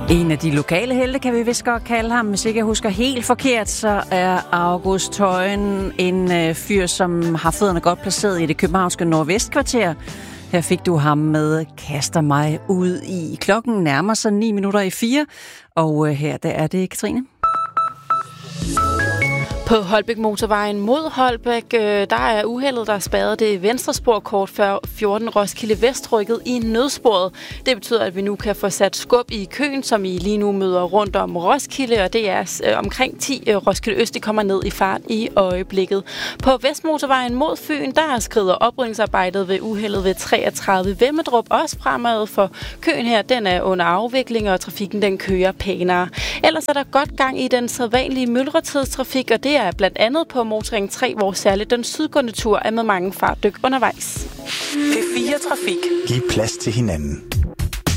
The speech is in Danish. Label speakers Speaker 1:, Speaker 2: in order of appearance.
Speaker 1: En af de lokale helte, kan vi vist godt kalde ham. Hvis ikke jeg husker helt forkert, så er August Tøjen en fyr, som har fødderne godt placeret i det københavnske nordvestkvarter. Her fik du ham med Kaster mig ud i. Klokken nærmer sig 4:09, og her der er det Katrine.
Speaker 2: På Holbæk Motorvejen mod Holbæk, der er uheldet, der er spærret det venstre spor kort før 14 Roskilde Vest rykket i nødsporet. Det betyder, at vi nu kan få sat skub i køen, som I lige nu møder rundt om Roskilde, og det er omkring 10 Roskilde Øst, de kommer ned i fart i øjeblikket. På Vestmotorvejen mod Fyn, der skrider oprydningsarbejdet ved uheldet ved 33 Vemmedrup også fremad, for køen her, den er under afvikling, og trafikken den kører pænere. Ellers er der godt gang i den sædvanlige myldretidstrafik, og det er blandt andet på Motorring 3, hvor særligt den sydgående tur er med mange fartdyk undervejs.
Speaker 3: P4 Trafik.
Speaker 4: Giv plads til hinanden.